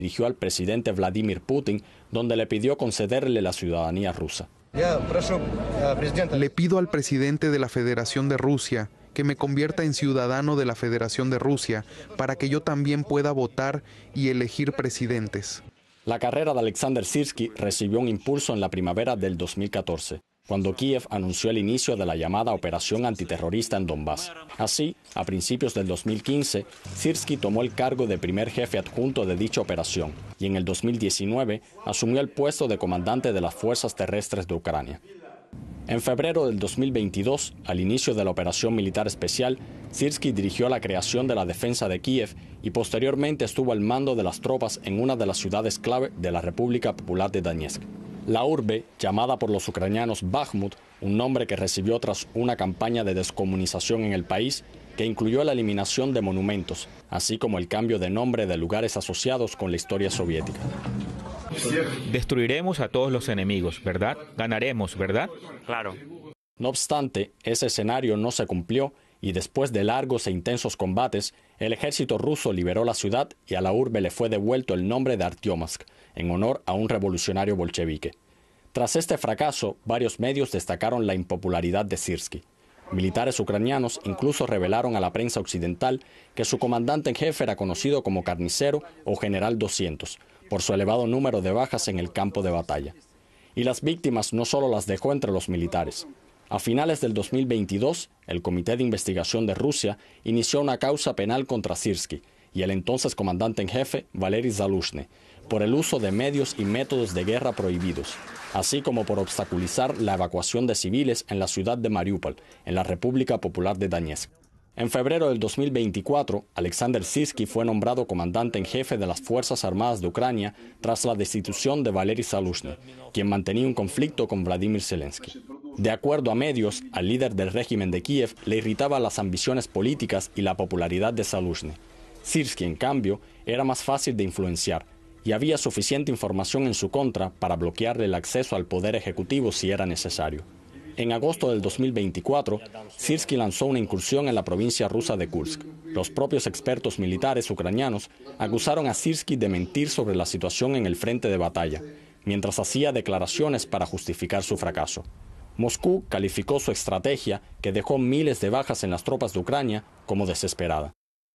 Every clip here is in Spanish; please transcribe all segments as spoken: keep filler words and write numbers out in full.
dirigió al presidente Vladimir Putin, donde le pidió concederle la ciudadanía rusa. Le pido al presidente de la Federación de Rusia que me convierta en ciudadano de la Federación de Rusia para que yo también pueda votar y elegir presidentes. La carrera de Alexander Sirski recibió un impulso en la primavera del dos mil catorce, cuando Kiev anunció el inicio de la llamada operación antiterrorista en Donbass. Así, a principios del dos mil quince, Sirski tomó el cargo de primer jefe adjunto de dicha operación y en el dos mil diecinueve asumió el puesto de comandante de las fuerzas terrestres de Ucrania. En febrero del dos mil veintidós, al inicio de la operación militar especial, Sirski dirigió la creación de la defensa de Kiev y posteriormente estuvo al mando de las tropas en una de las ciudades clave de la República Popular de Donetsk. La urbe, llamada por los ucranianos Bakhmut, un nombre que recibió tras una campaña de descomunización en el país, que incluyó la eliminación de monumentos, así como el cambio de nombre de lugares asociados con la historia soviética. Destruiremos a todos los enemigos, ¿verdad? Ganaremos, ¿verdad? Claro. No obstante, ese escenario no se cumplió y después de largos e intensos combates, el ejército ruso liberó la ciudad y a la urbe le fue devuelto el nombre de Artyomovsk, en honor a un revolucionario bolchevique. Tras este fracaso, varios medios destacaron la impopularidad de Sirski. Militares ucranianos incluso revelaron a la prensa occidental que su comandante en jefe era conocido como Carnicero o General doscientos, por su elevado número de bajas en el campo de batalla. Y las víctimas no solo las dejó entre los militares. A finales del dos mil veintidós, el Comité de Investigación de Rusia inició una causa penal contra Sirski y el entonces comandante en jefe, Valery Zaluzhny, por el uso de medios y métodos de guerra prohibidos, así como por obstaculizar la evacuación de civiles en la ciudad de Mariupol, en la República Popular de Donetsk. En febrero del dos mil veinticuatro, Alexander Sirski fue nombrado comandante en jefe de las Fuerzas Armadas de Ucrania tras la destitución de Valery Zaluzhny, quien mantenía un conflicto con Vladimir Zelensky. De acuerdo a medios, al líder del régimen de Kiev le irritaban las ambiciones políticas y la popularidad de Zaluzhny. Sirski, en cambio, era más fácil de influenciar y había suficiente información en su contra para bloquearle el acceso al poder ejecutivo si era necesario. En agosto del dos mil veinticuatro, Sirski lanzó una incursión en la provincia rusa de Kursk. Los propios expertos militares ucranianos acusaron a Sirski de mentir sobre la situación en el frente de batalla, mientras hacía declaraciones para justificar su fracaso. Moscú calificó su estrategia, que dejó miles de bajas en las tropas de Ucrania, como desesperada.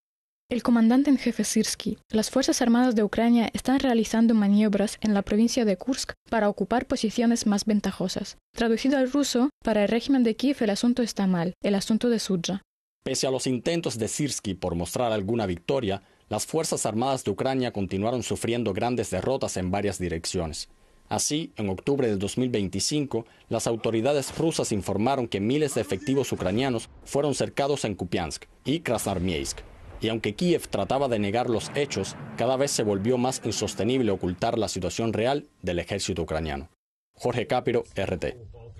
El comandante en jefe Sirski, las Fuerzas Armadas de Ucrania están realizando maniobras en la provincia de Kursk para ocupar posiciones más ventajosas. Traducido al ruso, para el régimen de Kiev el asunto está mal, el asunto de Sudza. Pese a los intentos de Sirski por mostrar alguna victoria, las Fuerzas Armadas de Ucrania continuaron sufriendo grandes derrotas en varias direcciones. Así, en octubre de dos mil veinticinco, las autoridades rusas informaron que miles de efectivos ucranianos fueron cercados en Kupiansk y Krasnoarmeysk. Y aunque Kiev trataba de negar los hechos, cada vez se volvió más insostenible ocultar la situación real del ejército ucraniano. Jorge Capiro, R T.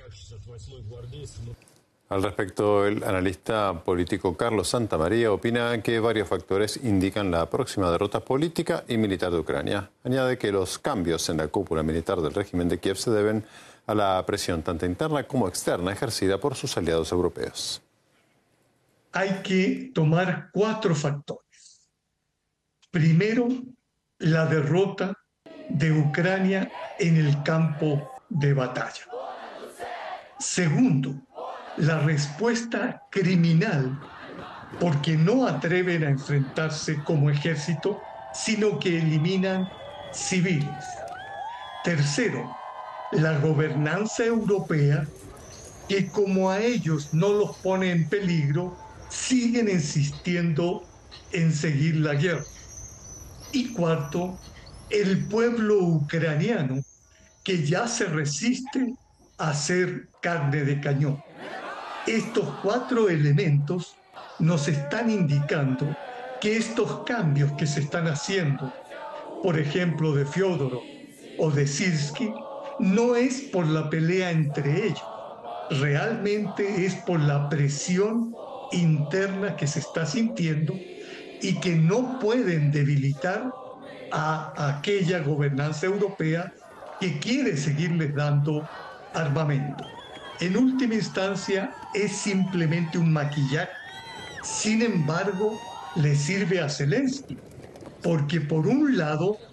Al respecto, el analista político Carlos Santamaría opina que varios factores indican la próxima derrota política y militar de Ucrania. Añade que los cambios en la cúpula militar del régimen de Kiev se deben a la presión tanto interna como externa ejercida por sus aliados europeos. Hay que tomar cuatro factores. Primero, la derrota de Ucrania en el campo de batalla. Segundo, la respuesta criminal, porque no atreven a enfrentarse como ejército, sino que eliminan civiles. Tercero, la gobernanza europea, que como a ellos no los pone en peligro, siguen insistiendo en seguir la guerra. Y cuarto, el pueblo ucraniano, que ya se resiste a ser carne de cañón. Estos cuatro elementos nos están indicando que estos cambios que se están haciendo, por ejemplo de Fiodorov o de Sirski, no es por la pelea entre ellos, realmente es por la presión interna que se está sintiendo y que no pueden debilitar a aquella gobernanza europea que quiere seguirles dando armamento. En última instancia, es simplemente un maquillaje. Sin embargo, le sirve a Zelensky, porque por un lado